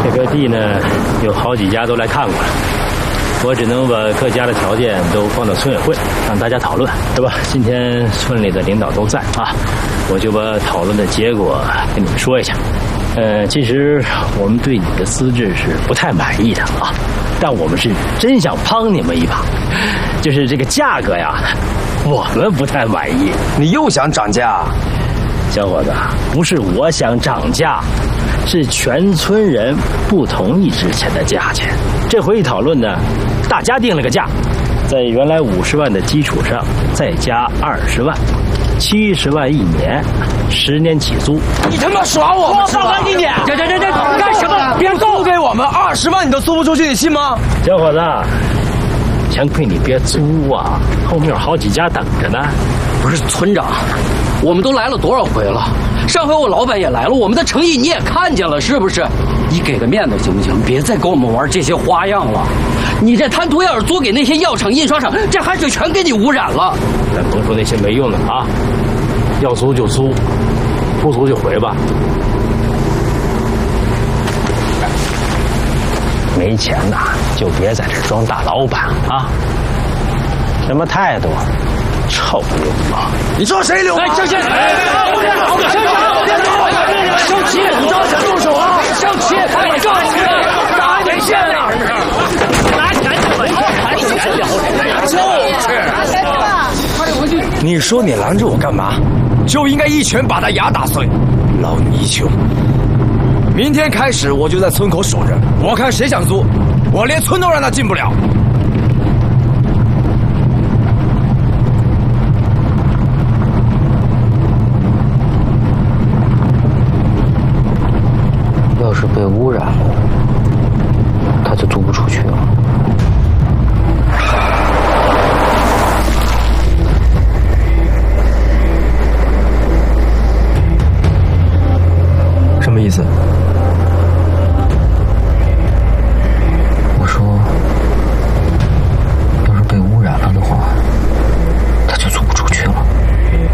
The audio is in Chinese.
这个地呢，有好几家都来看过了，我只能把各家的条件都放到村委会，让大家讨论，对吧？今天村里的领导都在啊，我就把讨论的结果跟你们说一下。其实我们对你的资质是不太满意的啊，但我们是真想帮你们一把。就是这个价格呀，我们不太满意。 你又想涨价？ 小伙子，不是我想涨价，是全村人不同意之前的价钱。这回一讨论呢，大家定了个价，在原来50万的基础上再加20万，70万1年，10年起租。 你他妈耍我们是吧？ 放慢一点！这干什么？别租给我们20万，你都租不出去，你信吗？ 小伙子，钱亏你别租啊，后面有好几家等着呢。 不是村长，我们都来了多少回了？上回我老板也来了，我们的诚意你也看见了，是不是？你给个面子行不行？别再跟我们玩这些花样了。你这滩涂要是租给那些药厂、印刷厂，这海水全给你污染了。 咱甭说那些没用的啊，要租就租，不租就回吧。没钱呐，就别在这装大老板啊！什么态度？臭流氓！ 你说谁流氓？ 哎，乡亲，乡亲， 你招想动手啊？ 乡亲，打你线了！拿钱去！ 你说你拦着我干嘛？就应该一拳把他牙打碎！老泥鳅！明天开始我就在村口守着，我看谁想租，我连村都让他进不了。 要是被污染了，他就租不出去了。 什么意思？